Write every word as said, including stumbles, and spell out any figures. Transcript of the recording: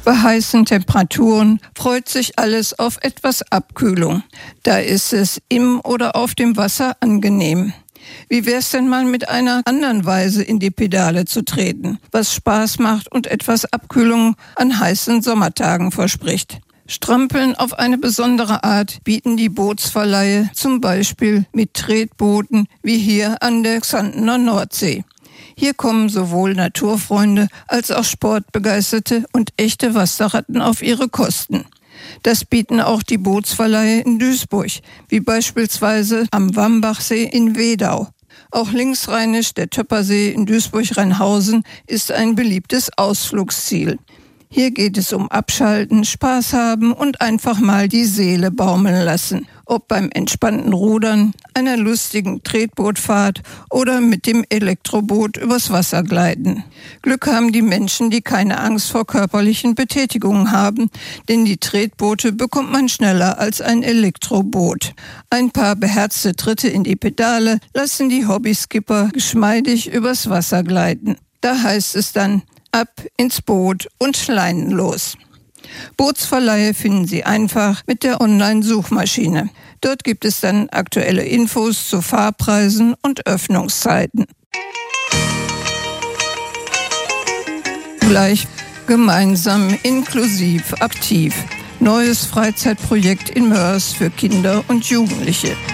Bei heißen Temperaturen freut sich alles auf etwas Abkühlung. Da ist es im oder auf dem Wasser angenehm. Wie wär's denn mal mit einer anderen Weise in die Pedale zu treten, was Spaß macht und etwas Abkühlung an heißen Sommertagen verspricht? Strampeln auf eine besondere Art bieten die Bootsverleihe, zum Beispiel mit Tretbooten wie hier an der Xantener Nordsee. Hier kommen sowohl Naturfreunde als auch Sportbegeisterte und echte Wasserratten auf ihre Kosten. Das bieten auch die Bootsverleihe in Duisburg, wie beispielsweise am Wambachsee in Wedau. Auch linksrheinisch der Töppersee in Duisburg-Rheinhausen ist ein beliebtes Ausflugsziel. Hier geht es um Abschalten, Spaß haben und einfach mal die Seele baumeln lassen. Ob beim entspannten Rudern, einer lustigen Tretbootfahrt oder mit dem Elektroboot übers Wasser gleiten. Glück haben die Menschen, die keine Angst vor körperlichen Betätigungen haben, denn die Tretboote bekommt man schneller als ein Elektroboot. Ein paar beherzte Tritte in die Pedale lassen die Hobbyskipper geschmeidig übers Wasser gleiten. Da heißt es dann: ab ins Boot und Leinen los. Bootsverleihe finden Sie einfach mit der Online-Suchmaschine. Dort gibt es dann aktuelle Infos zu Fahrpreisen und Öffnungszeiten. Gleich gemeinsam, inklusiv, aktiv. Neues Freizeitprojekt in Moers für Kinder und Jugendliche.